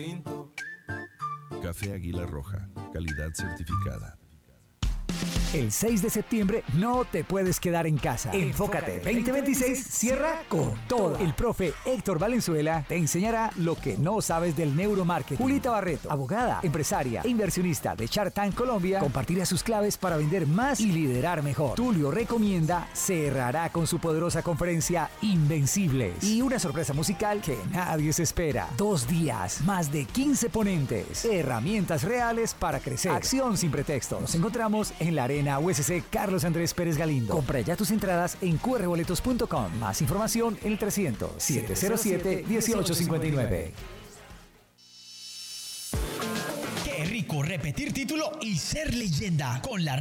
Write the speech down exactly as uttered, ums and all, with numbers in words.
Café Águila Roja, calidad certificada. El seis de septiembre no te puedes quedar en casa. Enfócate veinte veintiséis cierra con todo. El profe Héctor Valenzuela te enseñará lo que no sabes del neuromarketing. Julita Barreto, abogada, empresaria e inversionista de Shark Tank Colombia, compartirá sus claves para vender más y liderar mejor. Tulio Recomienda cerrará con su poderosa conferencia Invencibles y una sorpresa musical que nadie se espera. Dos días, más de quince ponentes, herramientas reales para crecer, acción sin pretextos. Nos encontramos en la Arena U S C Carlos Andrés Pérez Galindo. Compra ya tus entradas en q r boletos punto com. Más información en el trescientos, siete cero siete, dieciocho cincuenta y nueve. Qué rico repetir título y ser leyenda con la